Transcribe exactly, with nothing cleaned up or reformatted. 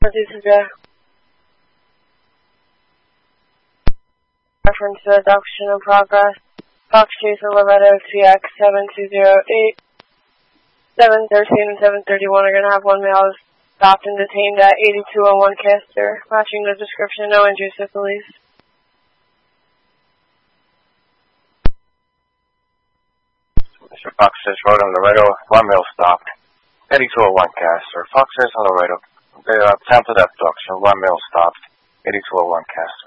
This is a reference to adoption in progress. Fox Chaser Loretto T X seven two zero eight, seven thirteen and seven thirty-one are going to have one male stopped and detained at eighty-two oh one Castor, matching the description, no injuries to police. Mister Fox Chaser Road and Laredo, one male stopped. eighty-two oh one Castor. Fox Chaser and Laredo. They attempted abduction, one male stopped. eighty-two oh one Castor.